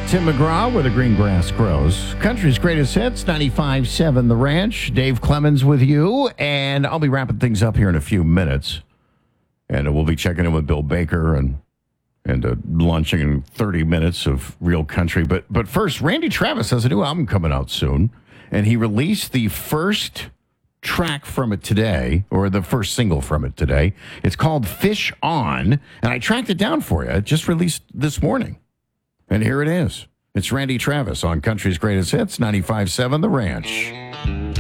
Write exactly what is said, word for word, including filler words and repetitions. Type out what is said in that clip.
Tim McGraw with The Green Grass Grows. Country's greatest hits, ninety-five point seven The Ranch. Dave Clemens with you, and I'll be wrapping things up here in a few minutes. And we'll be checking in with Bill Baker and and uh, launching in thirty minutes of real country. But but first, Randy Travis has a new album coming out soon, and he released the first track from it today, or the first single from it today. It's called Fish On, and I tracked it down for you. It just released this morning. And here it is. It's Randy Travis on Country's Greatest Hits, ninety-five point seven The Ranch.